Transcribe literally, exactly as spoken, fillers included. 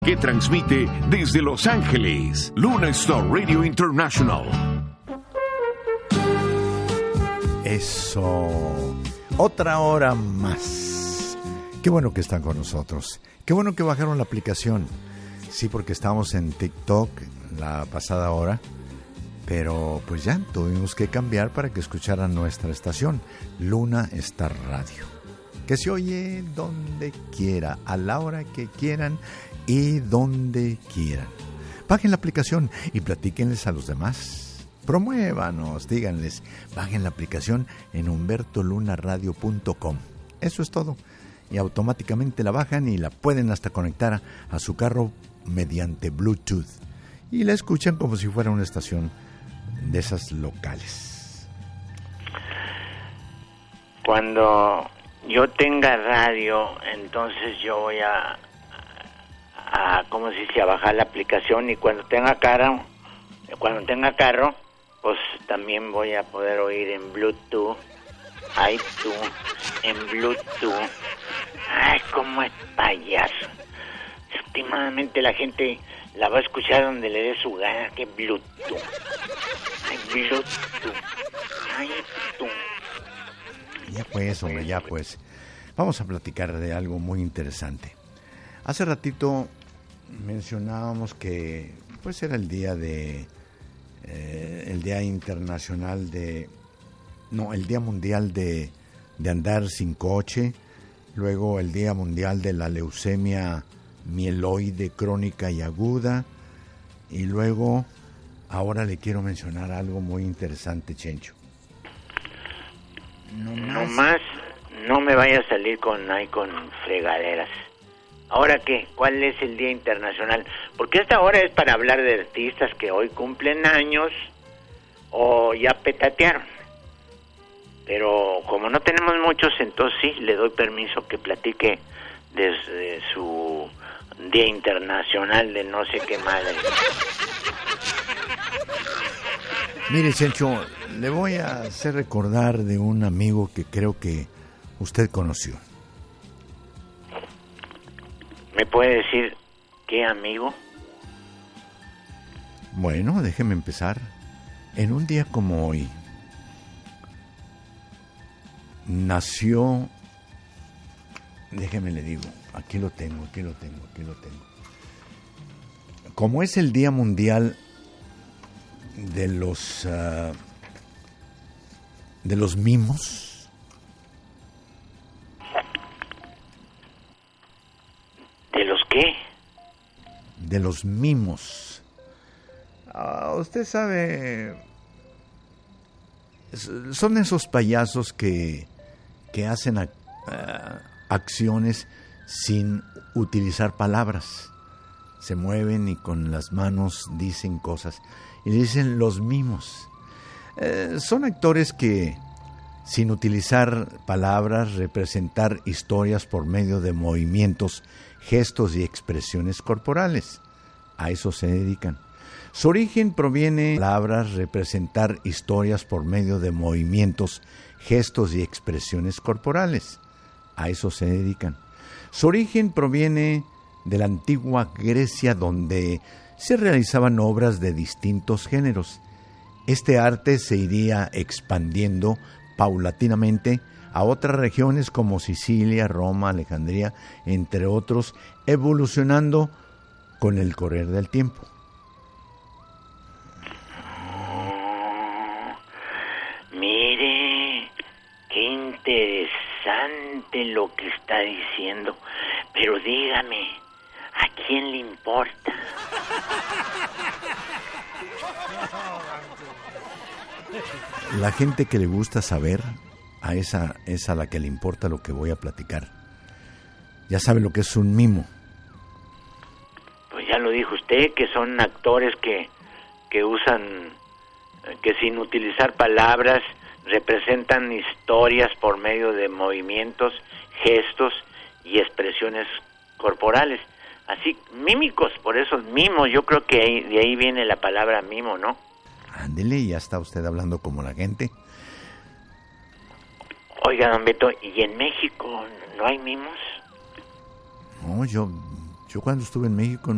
Que transmite desde Los Ángeles, Luna Star Radio International. Eso, otra hora más. Qué bueno que están con nosotros. Qué bueno que bajaron la aplicación. Sí, porque estábamos en TikTok la pasada hora, pero pues ya tuvimos que cambiar para que escucharan nuestra estación, Luna Star Radio, que se oye donde quiera, a la hora que quieran y donde quieran. Bajen la aplicación y platíquenles a los demás. Promuévanos, díganles, bajen la aplicación en humberto luna radio punto com. Eso es todo. Y automáticamente la bajan y la pueden hasta conectar a, a su carro mediante Bluetooth. Y la escuchan como si fuera una estación de esas locales. Cuando yo tenga radio, entonces yo voy a... a ¿cómo se dice? A bajar la aplicación, y cuando tenga carro, cuando tenga carro, pues también voy a poder oír en Bluetooth, iTunes, en Bluetooth. Ay, cómo es payaso. Últimamente la gente la va a escuchar donde le dé su gana, que Bluetooth. Ay, Bluetooth. Ay, tú. Ya pues, hombre, ya pues. Vamos a platicar de algo muy interesante. Hace ratito mencionábamos que pues era el día de eh, el día internacional de no el día mundial de, de andar sin coche, luego el día mundial de la leucemia mieloide crónica y aguda, y luego ahora le quiero mencionar algo muy interesante, Chencho. No más, no, más, no me vaya a salir con ahí con fregaderas. ¿Ahora qué? ¿Cuál es el Día Internacional? Porque esta hora es para hablar de artistas que hoy cumplen años o ya petatearon. Pero como no tenemos muchos, entonces sí, le doy permiso que platique desde su Día Internacional de no sé qué madre. Mire, Chencho, le voy a hacer recordar de un amigo que creo que usted conoció. ¿Me puede decir qué amigo? Bueno, déjeme empezar. En un día como hoy, nació, déjeme le digo, aquí lo tengo, aquí lo tengo, aquí lo tengo. Como es el Día Mundial de los uh, de los mimos. ¿De los qué? De los mimos. Uh, usted sabe, son esos payasos que que hacen uh, acciones sin utilizar palabras. Se mueven y con las manos dicen cosas. Y le dicen los mimos. Eh, son actores que, sin utilizar palabras, representar historias por medio de movimientos, gestos y expresiones corporales. A eso se dedican. Su origen proviene de palabras, representar historias por medio de movimientos, gestos y expresiones corporales. A eso se dedican. Su origen proviene de la antigua Grecia, donde se realizaban obras de distintos géneros. Este arte se iría expandiendo paulatinamente a otras regiones como Sicilia, Roma, Alejandría, entre otros, evolucionando con el correr del tiempo. Oh, mire, qué interesante lo que está diciendo, pero dígame, ¿a quién le importa? La gente que le gusta saber, a esa es a la que le importa lo que voy a platicar. Ya sabe lo que es un mimo. Pues ya lo dijo usted, que son actores que, que usan, que sin utilizar palabras representan historias por medio de movimientos, gestos y expresiones corporales. Así, mímicos, por eso mimos, yo creo que ahí, de ahí viene la palabra mimo, ¿no? Ándele, ya está usted hablando como la gente. Oiga, don Beto, ¿y en México no hay mimos? No, yo, yo cuando estuve en México